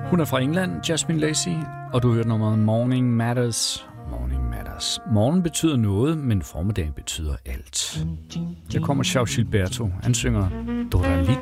Hun er fra England, Jasmine Lacey, og du hørte nummeret Morning Matters. Morning Matters. Morgen betyder noget, men formiddagen betyder alt. Der kommer Charles Gilberto. Han synger Doralito.